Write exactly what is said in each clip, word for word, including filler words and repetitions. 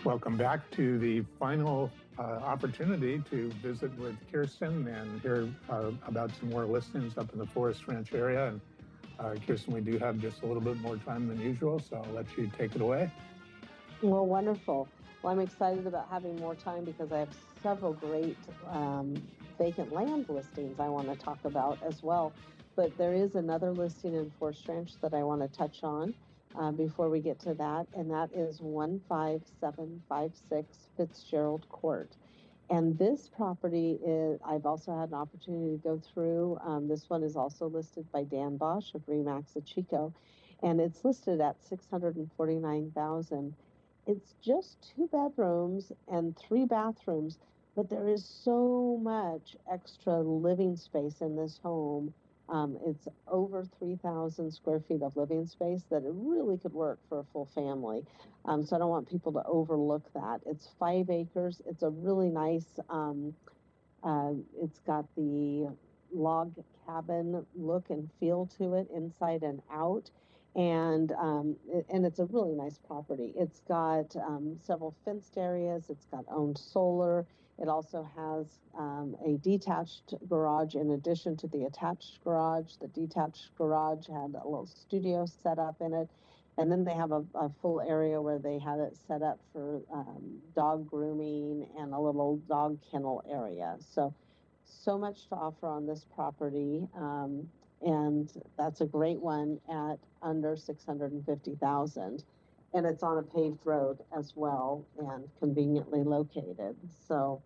Welcome back to the final uh, opportunity to visit with Kirsten and hear uh, about some more listings up in the Forest Ranch area. And uh, Kirsten, we do have just a little bit more time than usual, so I'll let you take it away. Well, wonderful. Well, I'm excited about having more time because I have several great um, vacant land listings I want to talk about as well. But there is another listing in Forest Ranch that I want to touch on uh, before we get to that, and that is one five seven five six Fitzgerald Court. And this property is, I've also had an opportunity to go through. Um, this one is also listed by Dan Bosch of Remax of Chico, and it's listed at six hundred forty-nine thousand dollars. It's just two bedrooms and three bathrooms, but there is so much extra living space in this home. Um, it's over three thousand square feet of living space that it really could work for a full family. Um, so I don't want people to overlook that. It's five acres. It's a really nice, um, uh, it's got the log cabin look and feel to it inside and out. And um, it, and it's a really nice property. It's got um, several fenced areas. It's got owned solar. It also has um, a detached garage in addition to the attached garage. The detached garage had a little studio set up in it. And then they have a, a full area where they had it set up for um, dog grooming and a little dog kennel area. So, so much to offer on this property. Um, and that's a great one at under six hundred fifty thousand dollars. And it's on a paved road as well and conveniently located. So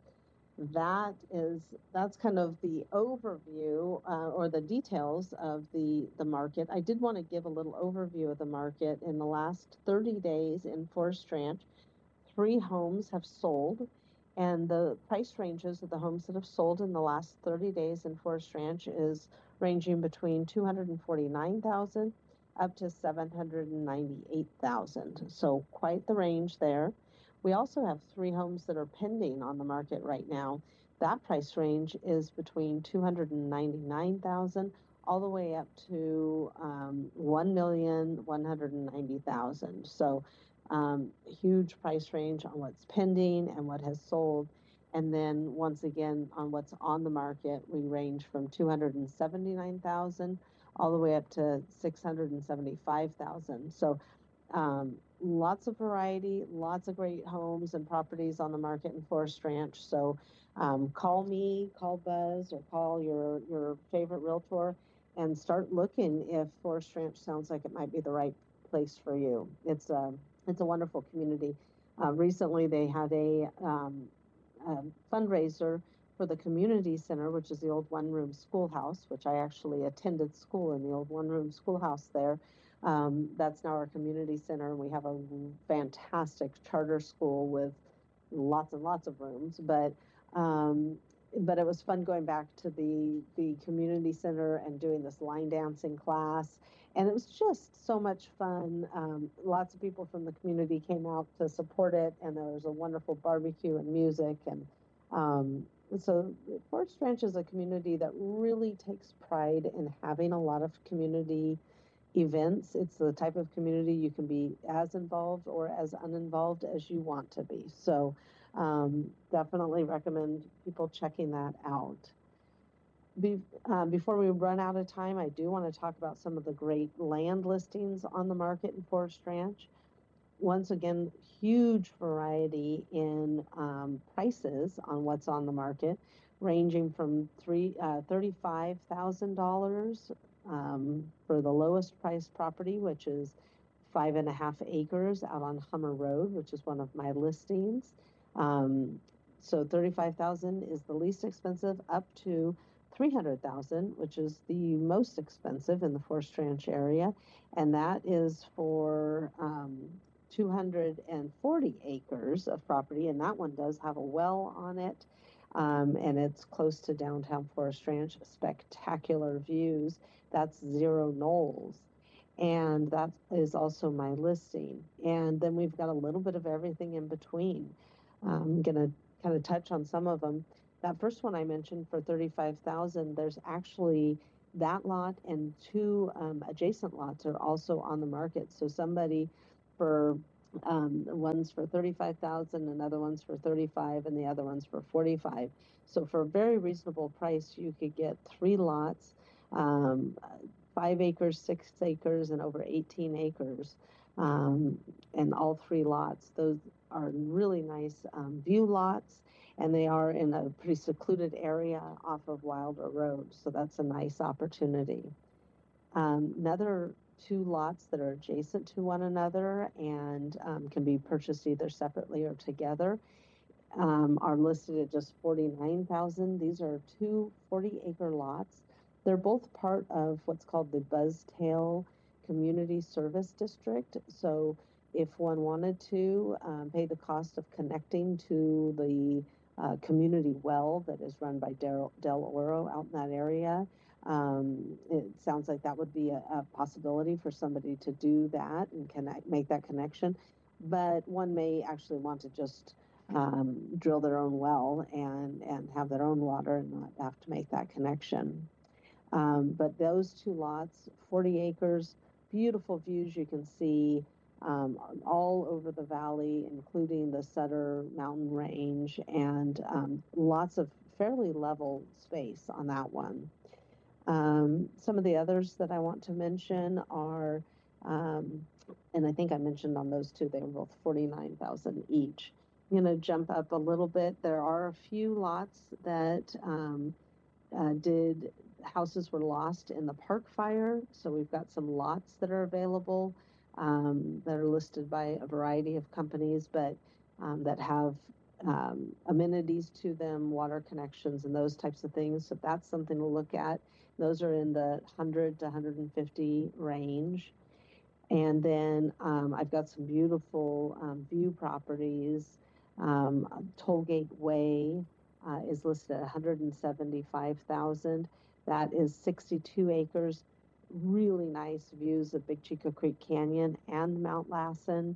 that is that's kind of the overview uh, or the details of the the market. I did want to give a little overview of the market. In the last thirty days in Forest Ranch, three homes have sold, and the price ranges of the homes that have sold in the last thirty days in Forest Ranch is ranging between two hundred forty-nine thousand dollars up to seven hundred ninety-eight thousand dollars. So quite the range there. We also have three homes that are pending on the market right now. That price range is between two hundred ninety-nine thousand dollars all the way up to um, one million one hundred ninety thousand dollars. So um, huge price range on what's pending and what has sold. And then once again, on what's on the market, we range from two hundred seventy-nine thousand dollars all the way up to six hundred seventy-five thousand dollars. So um, lots of variety, lots of great homes and properties on the market in Forest Ranch. So um, call me, call Buzz, or call your, your favorite realtor and start looking if Forest Ranch sounds like it might be the right place for you. It's a, it's a wonderful community. Uh, recently, they had a, um, a fundraiser for the community center, which is the old one-room schoolhouse, which I actually attended school in the old one-room schoolhouse there. Um, that's now our community center, and we have a fantastic charter school with lots and lots of rooms. But um, but it was fun going back to the the community center and doing this line dancing class, and it was just so much fun. Um, lots of people from the community came out to support it, and there was a wonderful barbecue and music. And um, so Forest Ranch is a community that really takes pride in having a lot of community events. It's the type of community you can be as involved or as uninvolved as you want to be. So um, definitely recommend people checking that out. Be, um, before we run out of time, I do want to talk about some of the great land listings on the market in Forest Ranch. Once again, huge variety in um, prices on what's on the market, ranging from three uh, thirty-five thousand dollars um, for the lowest price property, which is five and a half acres out on Hummer Road, which is one of my listings. Um, so thirty-five thousand dollars is the least expensive, up to three hundred thousand dollars, which is the most expensive in the Forest Ranch area, and that is for um, two hundred forty acres of property, and that one does have a well on it, um, and it's close to downtown Forest Ranch. Spectacular views. That's Zero Knolls, and that is also my listing. And then we've got a little bit of everything in between. I'm going to kind of touch on some of them. That first one I mentioned for thirty-five thousand dollars, there's actually that lot and two um, adjacent lots are also on the market. So somebody for Um, one's for thirty-five thousand, another one's for thirty-five, and the other one's for forty-five. So for a very reasonable price, you could get three lots, um, five acres, six acres, and over eighteen acres. Um, and all three lots, those are really nice um, view lots, and they are in a pretty secluded area off of Wilder Road. So that's a nice opportunity. Um, another two lots that are adjacent to one another and um, can be purchased either separately or together um, are listed at just forty-nine thousand. These are two forty acre lots. They're both part of what's called the Buzztail Community Service District. So if one wanted to um, pay the cost of connecting to the uh, community well that is run by Del, Del Oro out in that area, um, it sounds like that would be a, a possibility for somebody to do that and connect, make that connection. But one may actually want to just um, drill their own well and, and have their own water and not have to make that connection. Um, but those two lots, forty acres, beautiful views you can see um, all over the valley, including the Sutter Mountain Range, and um, lots of fairly level space on that one. Um, some of the others that I want to mention are, um, and I think I mentioned on those two, they were both forty-nine thousand each. I'm going to jump up a little bit. There are a few lots that um, uh, did, houses were lost in the park fire. So we've got some lots that are available um, that are listed by a variety of companies, but um, that have um, amenities to them, water connections, and those types of things. So that's something to look at. Those are in the one hundred to one hundred fifty range. And then um, I've got some beautiful um, view properties. Um, Tollgate Way uh, is listed at one hundred seventy-five thousand. That is sixty-two acres. Really nice views of Big Chico Creek Canyon and Mount Lassen.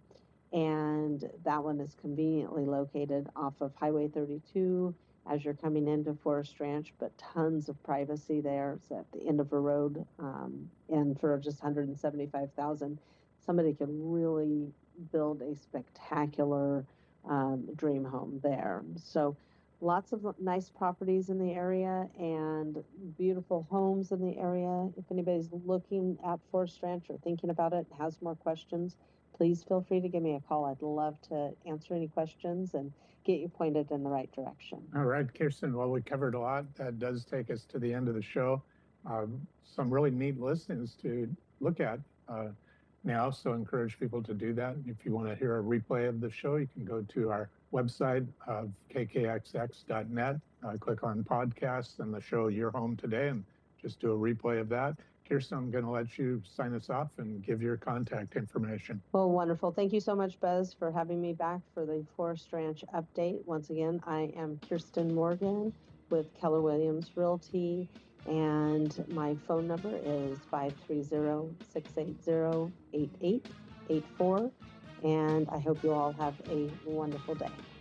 And that one is conveniently located off of Highway thirty-two as you're coming into Forest Ranch, but tons of privacy there. It's at the end of a road, um, and for just one hundred seventy-five thousand, somebody can really build a spectacular um, dream home there. So lots of nice properties in the area and beautiful homes in the area. If anybody's looking at Forest Ranch or thinking about it, has more questions, please feel free to give me a call. I'd love to answer any questions and get you pointed in the right direction. All right, Kirsten, well, we covered a lot. That does take us to the end of the show. Um, some really neat listings to look at uh, now, so encourage people to do that. If you want to hear a replay of the show, you can go to our website of k k x x dot net, uh, click on podcasts and the show Your Home Today, and just do a replay of that. Kirsten, I'm going to let you sign us off and give your contact information. Well, wonderful. Thank you so much, Buzz, for having me back for the Forest Ranch update. Once again, I am Kirsten Morgan with Keller Williams Realty, and my phone number is five three zero, six eight zero, eight eight eight four, and I hope you all have a wonderful day.